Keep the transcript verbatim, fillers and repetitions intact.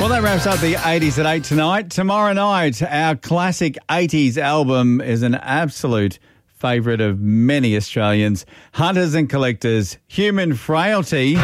Well, that wraps up the eighties at eight tonight. Tomorrow night, our classic eighties album is an absolute favourite of many Australians. Hunters and Collectors, Human Frailty.